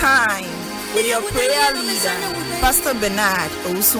Time with your prayer leader, Pastor Bernard Owusu.